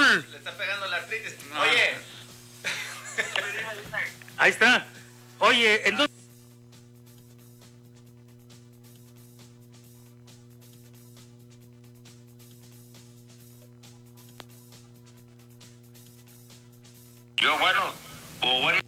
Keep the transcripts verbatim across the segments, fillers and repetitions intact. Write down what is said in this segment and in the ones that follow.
gol. Le está pegando la artritis. No. Oye. Ahí está. Oye, entonces... Yo, bueno, o bueno,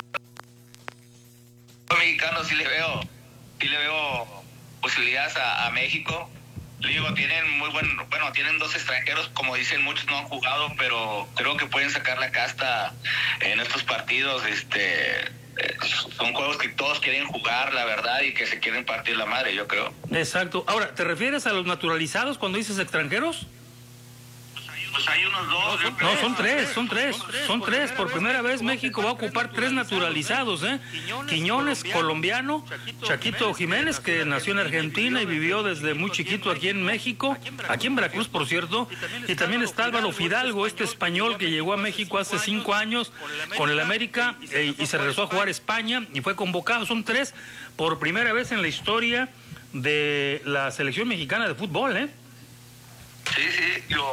mexicano sí le veo, sí le veo posibilidades a, a México. Le digo, tienen muy buen, bueno, tienen dos extranjeros, como dicen, muchos no han jugado, pero creo que pueden sacar la casta en estos partidos. Este, eh, son juegos que todos quieren jugar, la verdad, y que se quieren partir la madre, yo creo. Exacto. Ahora, ¿te refieres a los naturalizados cuando dices extranjeros? Pues hay unos dos. No, son tres, son tres, son tres. Por primera vez México va a ocupar tres naturalizados, ¿eh? Quiñones, colombiano, Chaquito Jiménez, que nació en Argentina y vivió desde muy chiquito aquí en México, aquí en Veracruz, por cierto. Y también está Álvaro Fidalgo, este español que llegó a México hace cinco años con el América eh, y se regresó a jugar a España y fue convocado. Son tres por primera vez en la historia de la selección mexicana de fútbol, ¿eh? Sí, sí, yo...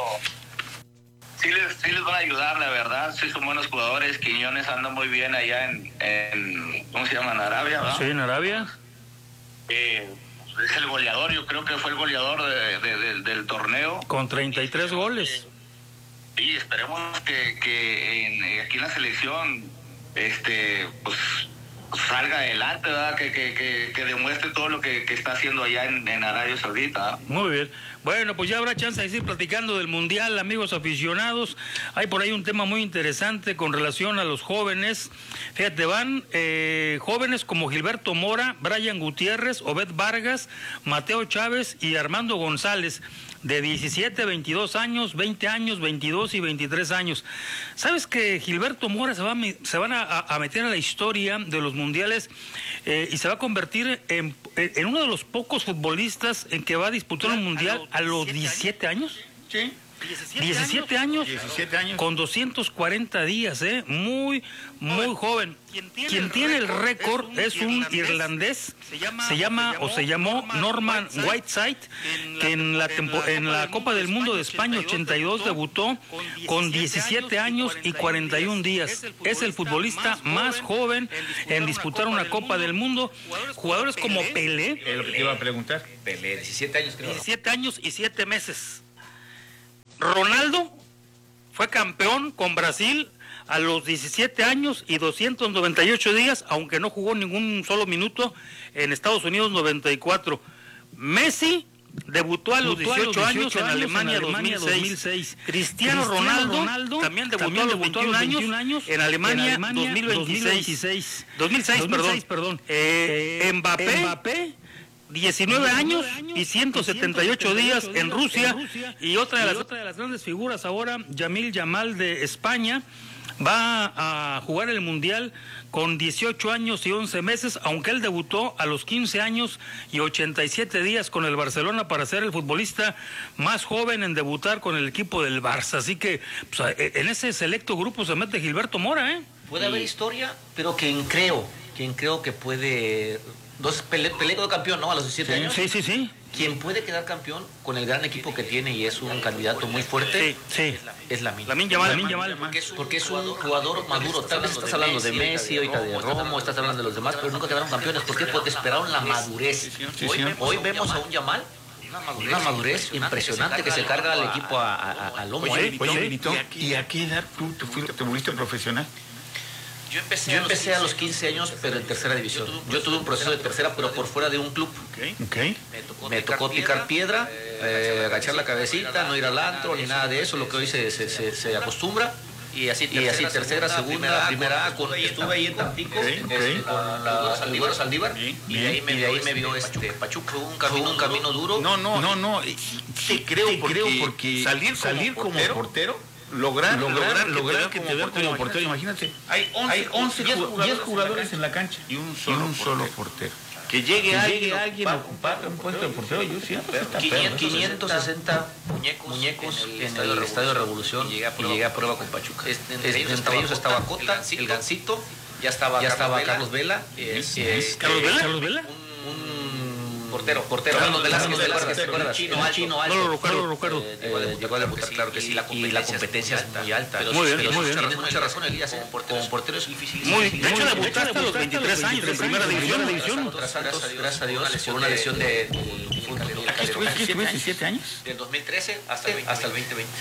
Sí les, sí les van a ayudar, la verdad. Sí son buenos jugadores. Quiñones anda muy bien allá en, en ¿cómo se llama? En Arabia, ¿verdad? Sí, en Arabia. Eh, es el goleador, yo creo que fue el goleador de, de, de, del torneo. Con treinta y tres goles. Sí, esperemos que, que en, aquí en la selección este pues salga adelante, ¿verdad? Que, que, que, que demuestre todo lo que, que está haciendo allá en, en Arabia Saudita. Muy bien. Bueno, pues ya habrá chance de seguir platicando del Mundial, amigos aficionados. Hay por ahí un tema muy interesante con relación a los jóvenes. Fíjate, van eh, jóvenes como Gilberto Mora, Brian Gutiérrez, Obed Vargas, Mateo Chávez y Armando González, de diecisiete, veintidós años, veinte años, veintidós y veintitrés años. ¿Sabes que Gilberto Mora se, va a, se van a, a meter a la historia de los mundiales eh, y se va a convertir en, en uno de los pocos futbolistas en que va a disputar un mundial a los diecisiete años? Sí. diecisiete años, diecisiete años con doscientos cuarenta días, ¿eh? Muy, muy joven. Quien tiene el récord es un irlandés, se llama o se llamó Norman Whiteside, que en la, en la Copa del Mundo de España ochenta y dos debutó con diecisiete años y cuarenta y un días. Es el futbolista más joven en disputar una Copa del Mundo. Jugadores como Pelé. Es lo que te iba a preguntar. Pelé, diecisiete años creo. diecisiete años y siete meses. Ronaldo fue campeón con Brasil a los diecisiete años y doscientos noventa y ocho días, aunque no jugó ningún solo minuto en Estados Unidos noventa y cuatro. Messi debutó a los dieciocho años en Alemania dos mil seis. Cristiano Ronaldo también debutó a los veintiún años en Alemania dos mil veintiséis. dos mil seis, perdón. Eh, Mbappé diecinueve años y ciento setenta y ocho días en Rusia. Y otra de las, otra de las grandes figuras ahora, Yamil Yamal de España, va a jugar el Mundial con dieciocho años y once meses, aunque él debutó a los quince años y ochenta y siete días con el Barcelona para ser el futbolista más joven en debutar con el equipo del Barça. Así que pues, en ese selecto grupo se mete Gilberto Mora, ¿eh? Puede haber historia, pero quien creo, quien creo que puede... Dos, Pelé, Pelé quedó campeón, ¿no? A los diecisiete años. Sí, sí, sí. Quien puede quedar campeón con el gran equipo que tiene y es un candidato muy fuerte, sí, sí. es Lamine. Lamine Yamal. Lamine Yamal. Porque es un jugador maduro. Tal vez estás hablando de Messi, ahorita de Romo, estás hablando de los demás, pero nunca quedaron campeones. ¿Por qué? Porque esperaron la madurez. Hoy, hoy vemos a un Yamal, una madurez impresionante que se carga al equipo a, a, a lomo. Oye, ¿eh? oye, Benito, ¿y a qué edad tú te, fuiste, te volviste profesional? Yo empecé, Yo empecé a los quince años, pero en tercera división. Yo tuve un proceso de tercera, pero por fuera de un club. Okay. Okay. Me tocó, Me tocó picar piedra, eh, agachar la cabecita, no ir al antro, ni nada de eso, lo que hoy se, se, se, se acostumbra. Y así tercera, y así, tercera segunda, primera A, con, estuve ahí en Tampico, okay, okay. Este, con la Saldívar, Saldívar y, y de ahí me, y de ahí me vio este Pachuca. Fue un camino, un camino duro. No, no, no, no. Te creo, te porque, creo porque salir, salir como portero, como portero Lograr, lograr, lograr que te vean como portero, imagínate. Hay once, diez jugadores en la cancha y un solo, y un solo portero. Que llegue, que alguien, llegue alguien a ocupar un puesto de portero, yo siempre. quinientos sesenta muñecos, muñecos en el, en el Estadio de Revolución y llegué a prueba, llegué a prueba con Pachuca. Este, entre, entre, ellos, entre ellos estaba Cota, el Gancito, ya estaba, ya estaba Carlos Vela. Eh, eh, ¿Carlos Vela? Un, un Portero, portero. Fernando Velázquez, Velázquez, ¿te acuerdas? chino, chino alto. No lo recuerdo, lo recuerdo. Llegó a debutar, claro que sí. Y la competencia es muy alta. Muy bien, muy bien. Tienes mucha razón, Elías. Como portero es difícil. Muy, de hecho, debutaste a los veintitrés años en primera división. Gracias a Dios, por una lesión de... ¿Aquí estuviste diecisiete años? Del dos mil trece hasta el veinte veinte.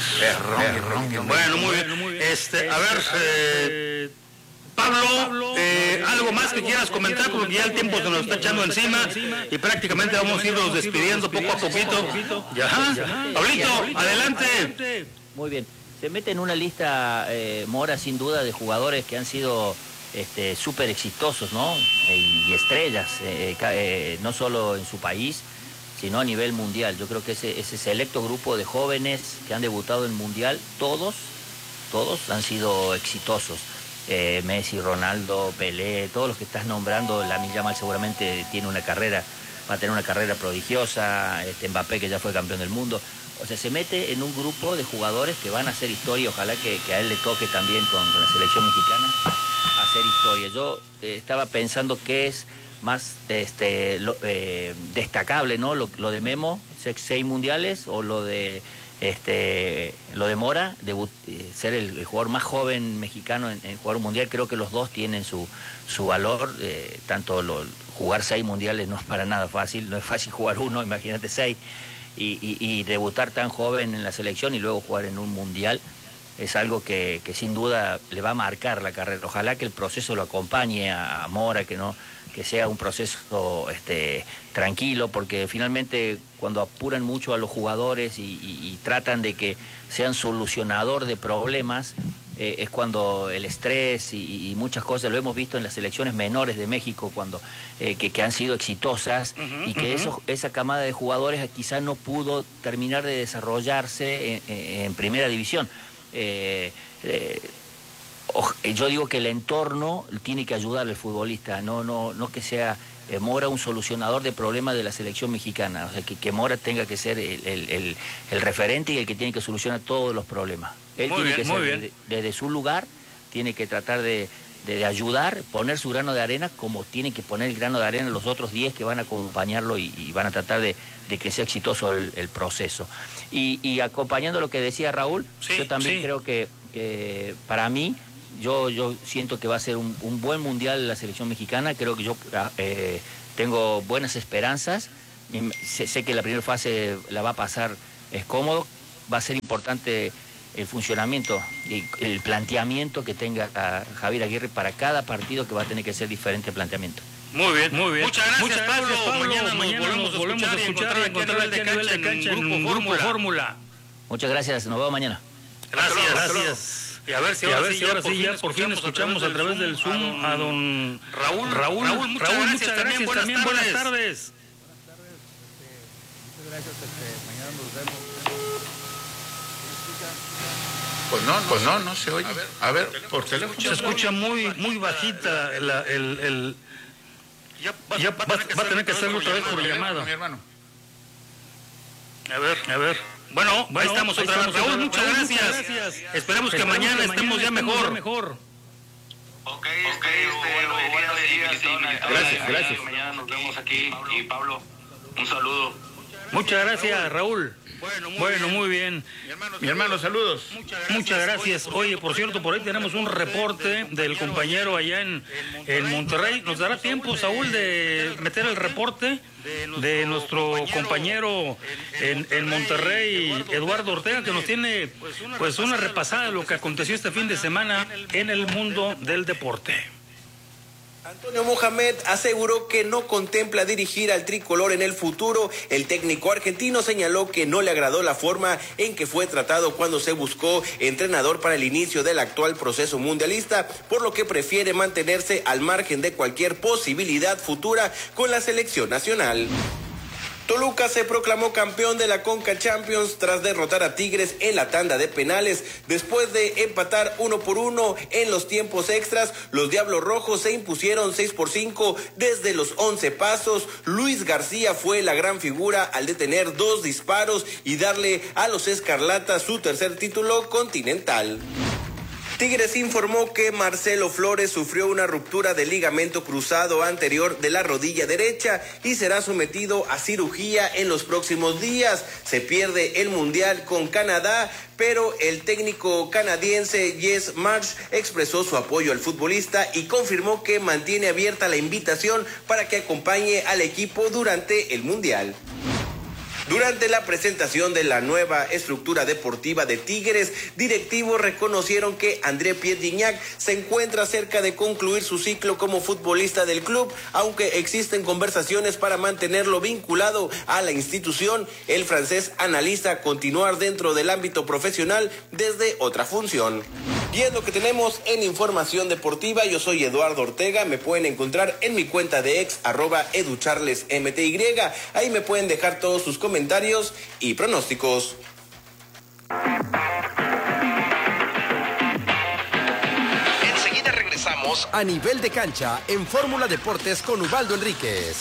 Bueno, muy bien. Este, a ver, eh, Pablo, eh, algo más que quieras comentar, porque ya el tiempo se nos está echando encima y prácticamente vamos a irnos despidiendo poco a poquito. Ya, Pablito, adelante. Muy bien. Se mete en una lista, eh, Mora, sin duda, de jugadores que han sido este, súper exitosos, ¿no? E, y estrellas, eh, eh, no solo en su país, sino a nivel mundial. Yo creo que ese, ese selecto grupo de jóvenes que han debutado en Mundial, todos, todos han sido exitosos. Eh, Messi, Ronaldo, Pelé, todos los que estás nombrando, Lamine Yamal seguramente tiene una carrera, va a tener una carrera prodigiosa, este Mbappé que ya fue campeón del mundo. O sea, se mete en un grupo de jugadores que van a hacer historia, ojalá que, que a él le toque también con, con la selección mexicana hacer historia. Yo eh, estaba pensando qué es más este, lo, eh, destacable, ¿no? Lo, lo de Memo, seis mundiales, o lo de este lo de Mora, debut, eh, ser el, el jugador más joven mexicano en, en jugar un mundial. Creo que los dos tienen su, su valor, eh, tanto lo, jugar seis mundiales no es para nada fácil, no es fácil jugar uno, imagínate seis. Y, y, y debutar tan joven en la selección y luego jugar en un mundial es algo que, que sin duda le va a marcar la carrera. Ojalá que el proceso lo acompañe a, a Mora, que no que sea un proceso este, tranquilo, porque finalmente cuando apuran mucho a los jugadores y, y, y tratan de que sean solucionador de problemas, eh, es cuando el estrés y, y muchas cosas, lo hemos visto en las selecciones menores de México, cuando eh, que, que han sido exitosas, uh-huh, y que uh-huh. eso, esa camada de jugadores quizás no pudo terminar de desarrollarse en, en primera división. Eh, eh, yo digo que el entorno tiene que ayudar al futbolista, no, no, no que sea eh, Mora un solucionador de problemas de la selección mexicana, o sea, que, que Mora tenga que ser el, el, el, el referente y el que tiene que solucionar todos los problemas. Él muy tiene bien, que ser bien. Desde, desde su lugar, tiene que tratar de, de, de ayudar, poner su grano de arena, como tiene que poner el grano de arena los otros diez que van a acompañarlo y, y van a tratar de, de que sea exitoso el, el proceso. Y, y acompañando lo que decía Raúl, sí, yo también sí. creo que eh, para mí, Yo, yo siento que va a ser un, un buen mundial la selección mexicana. Creo que yo eh, tengo buenas esperanzas. Sé, sé que la primera fase la va a pasar es cómodo. Va a ser importante el funcionamiento y el planteamiento que tenga Javier Aguirre para cada partido, que va a tener que ser diferente el planteamiento. Muy bien, muy bien. Muchas gracias, Muchas Pablo. gracias, Pablo. Mañana, Mañana nos nos volvemos a escuchar y encontrar aquí a nivel de cancha en Grupo Fórmula. Muchas gracias. Nos vemos mañana. Gracias, gracias. Y a ver si ahora, a ver sí, si ahora sí, ya por fin escuchamos a través del Zoom a don Raúl. Raúl, Raúl, muchas, Raúl, gracias, muchas gracias también. También buenas tardes. Buenas tardes. Muchas gracias. Mañana nos vemos. Pues no, pues no, no se oye. A ver, a ver por teléfono. Se escucha muy, muy bajita el... el, el ya va, ya va, va, va a tener que hacerlo otra vez por llamada. Mi hermano. A ver, a ver. Bueno, bueno, ahí estamos ahí otra vez. Raúl, muchas Raúl, gracias. Muchas gracias. Esperemos que mañana que estemos mañana ya mejor. mejor. Ok, ok, bueno, buenos días. Gracias, gracias. Mañana nos vemos aquí. Y Pablo, un saludo. Muchas gracias, Raúl. Bueno, muy, bueno, bien. muy bien. Mi hermano, Mi hermano saludos. Muchas gracias. Muchas gracias. Oye, por cierto, por ahí tenemos un reporte del compañero allá en, en Monterrey. ¿Nos dará tiempo, Saúl, de meter el reporte de nuestro compañero en, en Monterrey, Eduardo Ortega, que nos tiene pues una repasada de lo que aconteció este fin de semana en el mundo del deporte? Antonio Mohamed aseguró que no contempla dirigir al tricolor en el futuro. El técnico argentino señaló que no le agradó la forma en que fue tratado cuando se buscó entrenador para el inicio del actual proceso mundialista, por lo que prefiere mantenerse al margen de cualquier posibilidad futura con la selección nacional. Toluca se proclamó campeón de la Conca Champions tras derrotar a Tigres en la tanda de penales. Después de empatar uno por uno en los tiempos extras, los Diablos Rojos se impusieron seis por cinco desde los once pasos. Luis García fue la gran figura al detener dos disparos y darle a los Escarlatas su tercer título continental. Tigres informó que Marcelo Flores sufrió una ruptura del ligamento cruzado anterior de la rodilla derecha y será sometido a cirugía en los próximos días. Se pierde el Mundial con Canadá, pero el técnico canadiense Jess Marsh expresó su apoyo al futbolista y confirmó que mantiene abierta la invitación para que acompañe al equipo durante el Mundial. Durante la presentación de la nueva estructura deportiva de Tigres, directivos reconocieron que André Pierre Gignac se encuentra cerca de concluir su ciclo como futbolista del club, aunque existen conversaciones para mantenerlo vinculado a la institución. El francés analiza continuar dentro del ámbito profesional desde otra función. Y es lo que tenemos en información deportiva. Yo soy Eduardo Ortega, me pueden encontrar en mi cuenta de ex, arroba educharlesmty. Ahí me pueden dejar todos sus comentarios y pronósticos. Enseguida regresamos a Nivel de Cancha en Fórmula Deportes con Ubaldo Enríquez.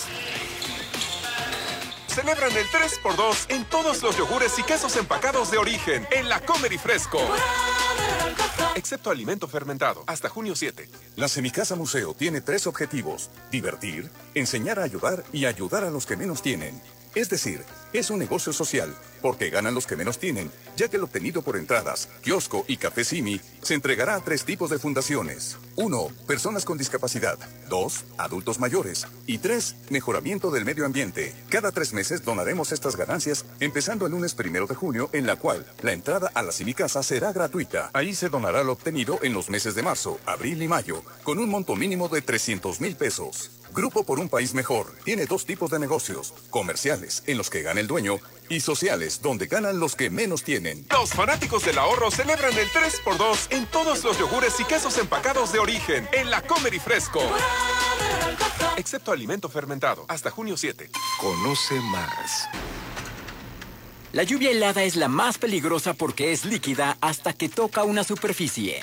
Celebran el tres por dos en todos los yogures y quesos empacados de origen en La Comer y Fresco. Excepto alimento fermentado, hasta junio siete. La Semicasa Museo tiene tres objetivos: divertir, enseñar a ayudar y ayudar a los que menos tienen. Es decir, es un negocio social, porque ganan los que menos tienen, ya que el obtenido por entradas, kiosco y café Simi se entregará a tres tipos de fundaciones. Uno, personas con discapacidad. Dos, adultos mayores. Y tres, mejoramiento del medio ambiente. Cada tres meses donaremos estas ganancias, empezando el lunes primero de junio, en la cual la entrada a la Semicasa será gratuita. Ahí se donará lo obtenido en los meses de marzo, abril y mayo, con un monto mínimo de trescientos mil pesos. Grupo por un País Mejor tiene dos tipos de negocios: comerciales, en los que gana el dueño, y sociales, donde ganan los que menos tienen. Los fanáticos del ahorro celebran el tres por dos en todos los yogures y quesos empacados de origen en La Comer y Fresco. Excepto alimento fermentado, hasta junio siete. Conoce más. La lluvia helada es la más peligrosa porque es líquida hasta que toca una superficie.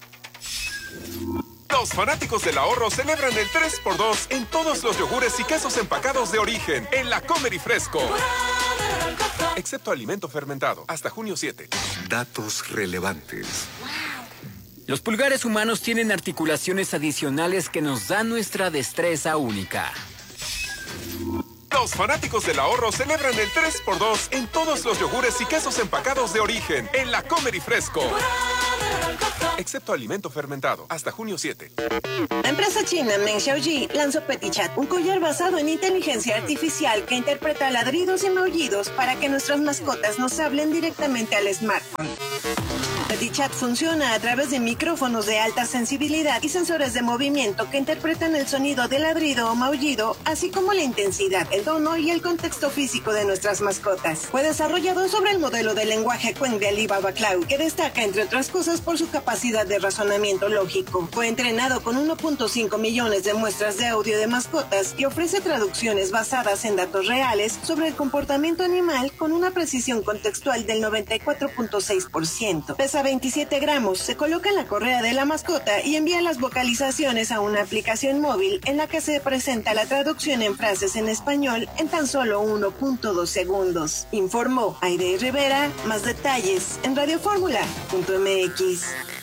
Los fanáticos del ahorro celebran el tres por dos en todos los yogures y quesos empacados de origen en La Comer y Fresco. Excepto alimento fermentado, hasta junio siete. Datos relevantes. Los pulgares humanos tienen articulaciones adicionales que nos dan nuestra destreza única. Los fanáticos del ahorro celebran el tres por dos en todos los yogures y quesos empacados de origen en La Comer y Fresco. Excepto alimento fermentado, hasta junio siete. La empresa china Meng Xiaoji lanzó Petit Chat, un collar basado en inteligencia artificial que interpreta ladridos y maullidos para que nuestras mascotas nos hablen directamente al smartphone. Petit Chat funciona a través de micrófonos de alta sensibilidad y sensores de movimiento que interpretan el sonido de ladrido o maullido, así como la intensidad, el tono y el contexto físico de nuestras mascotas. Fue desarrollado sobre el modelo de lenguaje Qwen de Alibaba Cloud, que destaca, entre otras cosas, por su capacidad de razonamiento lógico. Fue entrenado con uno punto cinco millones de muestras de audio de mascotas y ofrece traducciones basadas en datos reales sobre el comportamiento animal con una precisión contextual del noventa y cuatro punto seis por ciento. Pesa veintisiete gramos, se coloca en la correa de la mascota y envía las vocalizaciones a una aplicación móvil en la que se presenta la traducción en frases en español en tan solo uno punto dos segundos. Informó Aide Rivera. Más detalles en radioformula punto m x.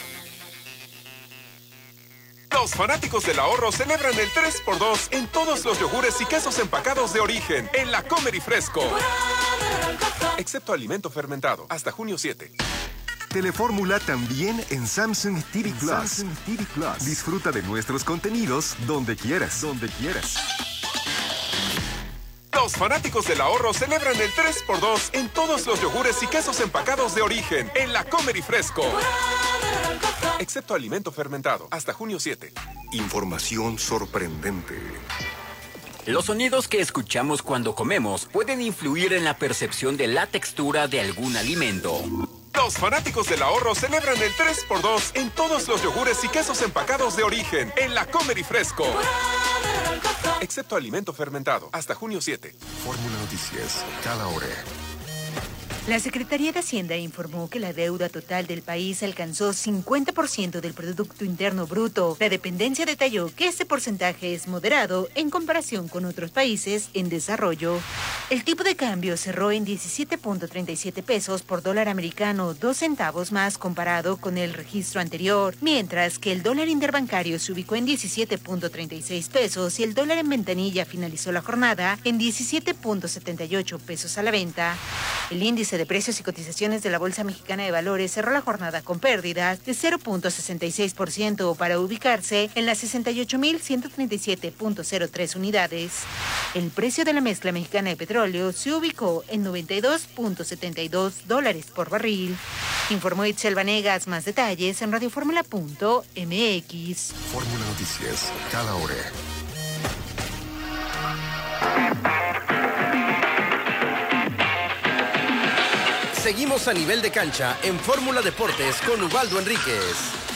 Los fanáticos del ahorro celebran el tres por dos en todos los yogures y quesos empacados de origen en La Comer y Fresco. Excepto alimento fermentado, hasta junio siete. Telefórmula también en Samsung T V Plus. Samsung T V Plus. Disfruta de nuestros contenidos donde quieras. Donde quieras. Los fanáticos del ahorro celebran el tres por dos en todos los yogures y quesos empacados de origen en La Comer y Fresco. Excepto alimento fermentado, hasta junio siete. Información sorprendente. Los sonidos que escuchamos cuando comemos pueden influir en la percepción de la textura de algún alimento. Los fanáticos del ahorro celebran el tres por dos en todos los yogures y quesos empacados de origen en La Comer y Fresco. Excepto alimento fermentado, hasta junio siete. Fórmula Noticias, cada hora. La Secretaría de Hacienda informó que la deuda total del país alcanzó cincuenta por ciento del Producto Interno Bruto. La dependencia detalló que este porcentaje es moderado en comparación con otros países en desarrollo. El tipo de cambio cerró en diecisiete punto treinta y siete pesos por dólar americano, dos centavos más comparado con el registro anterior, mientras que el dólar interbancario se ubicó en diecisiete punto treinta y seis pesos y el dólar en ventanilla finalizó la jornada en diecisiete punto setenta y ocho pesos a la venta. El índice de precios y cotizaciones de la Bolsa Mexicana de Valores cerró la jornada con pérdidas de cero punto sesenta y seis por ciento para ubicarse en las sesenta y ocho mil ciento treinta y siete punto cero tres unidades. El precio de la mezcla mexicana de petróleo se ubicó en noventa y dos punto setenta y dos dólares por barril. Informó Itzel Vanegas. Más detalles en radioformula punto m x. Fórmula Noticias, cada hora. Seguimos a nivel de cancha en Fórmula Deportes con Ubaldo Enríquez.